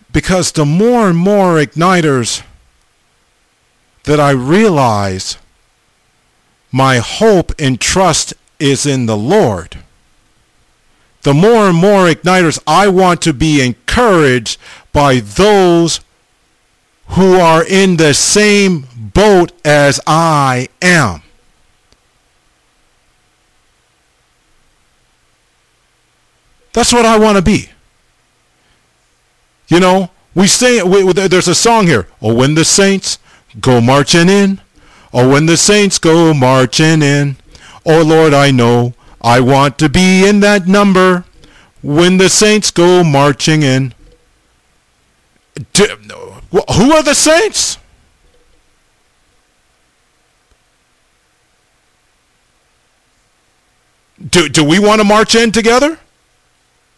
Because the more and more igniters that I realize my hope and trust is in the Lord, the more and more igniters I want to be encouraged by those who are in the same boat as I am. That's what I want to be. You know, we sing, there's a song here. Oh, when the saints go marching in. Oh, when the saints go marching in. Oh, Lord, I know I want to be in that number when the saints go marching in. Who are the saints? Do we want to march in together?